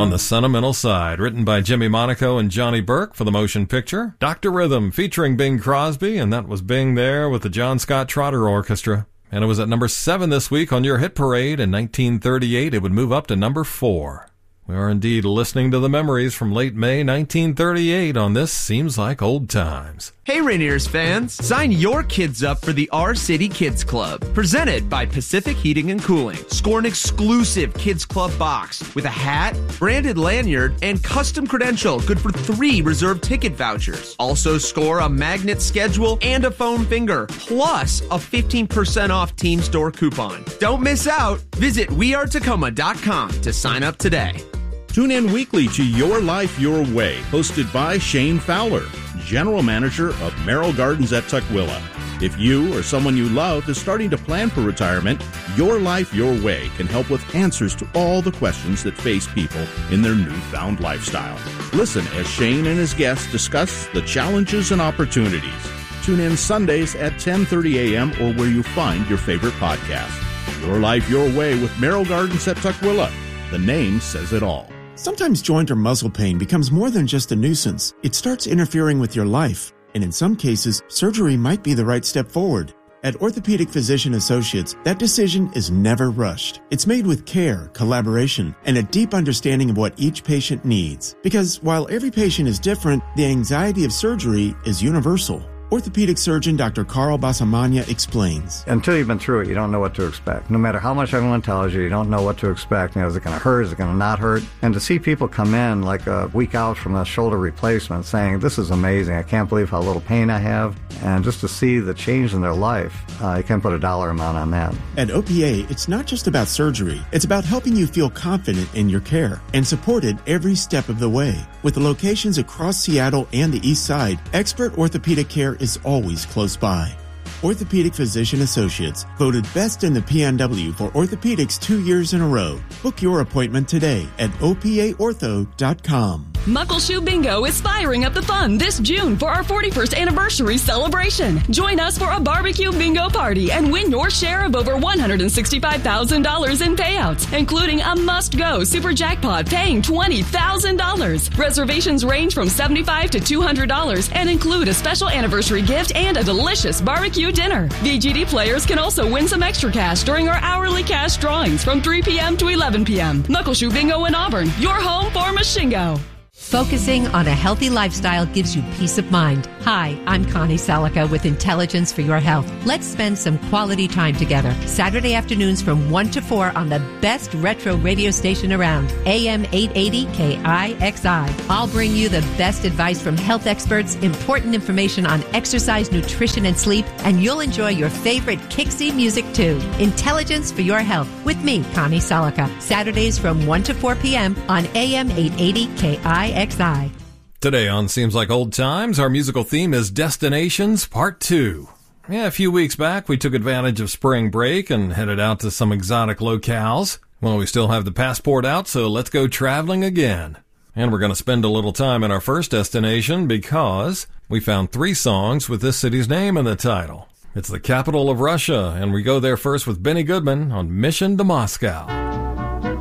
on the sentimental side, written by Jimmy Monaco and Johnny Burke for the motion picture. Dr. Rhythm featuring Bing Crosby, and that was Bing there with the John Scott Trotter Orchestra. And it was at number 7 this week on your hit parade. In 1938, it would move up to number 4. We are indeed listening to the memories from late May 1938 on This Seems Like Old Times. Hey Rainiers fans, sign your kids up for the Our City Kids Club, presented by Pacific Heating and Cooling. Score an exclusive Kids Club box with a hat, branded lanyard, and custom credential good for 3 reserved ticket vouchers. Also score a magnet schedule and a foam finger, plus a 15% off team store coupon. Don't miss out. Visit wearetacoma.com to sign up today. Tune in weekly to Your Life Your Way, hosted by Shane Fowler, General Manager of Merrill Gardens at Tukwila. If you or someone you love is starting to plan for retirement, Your Life Your Way can help with answers to all the questions that face people in their newfound lifestyle. Listen as Shane and his guests discuss the challenges and opportunities. Tune in Sundays at 10:30 a.m. or where you find your favorite podcast. Your Life Your Way with Merrill Gardens at Tukwila. The name says it all. Sometimes joint or muscle pain becomes more than just a nuisance. It starts interfering with your life, and in some cases, surgery might be the right step forward. At Orthopedic Physician Associates, that decision is never rushed. It's made with care, collaboration, and a deep understanding of what each patient needs. Because while every patient is different, the anxiety of surgery is universal. Orthopedic surgeon Dr. Carl Basamanya explains. Until you've been through it, you don't know what to expect. No matter how much everyone tells you, you don't know what to expect. You know, is it going to hurt? Is it going to not hurt? And to see people come in like a week out from a shoulder replacement saying, this is amazing. I can't believe how little pain I have. And just to see the change in their life, you can't put a dollar amount on that. At OPA, it's not just about surgery. It's about helping you feel confident in your care and supported every step of the way. With the locations across Seattle and the East Side, expert orthopedic care is always close by. Orthopedic Physician Associates, voted best in the PNW for orthopedics 2 years in a row. Book your appointment today at opaortho.com. Muckleshoe Bingo is firing up the fun this June for our 41st anniversary celebration. Join us for a barbecue bingo party and win your share of over $165,000 in payouts, including a must-go super jackpot paying $20,000. Reservations range from $75 to $200 and include a special anniversary gift and a delicious barbecue dinner. VGD players can also win some extra cash during our hourly cash drawings from 3 p.m. to 11 p.m. Muckleshoe Bingo in Auburn, your home for Mashingo. Focusing on a healthy lifestyle gives you peace of mind. Hi, I'm Connie Selica with Intelligence for Your Health. Let's spend some quality time together. Saturday afternoons from 1 to 4 on the best retro radio station around, AM 880 KIXI. I'll bring you the best advice from health experts, important information on exercise, nutrition, and sleep, and you'll enjoy your favorite Kixie music too. Intelligence for Your Health with me, Connie Selica. Saturdays from 1 to 4 p.m. on AM 880 KIXI. Today on Seems Like Old Times, our musical theme is Destinations Part 2. A few weeks back, we took advantage of spring break and headed out to some exotic locales. Well, we still have the passport out, so let's go traveling again. And we're going to spend a little time in our first destination because we found 3 songs with this city's name in the title. It's the capital of Russia, and we go there first with Benny Goodman on Mission to Moscow.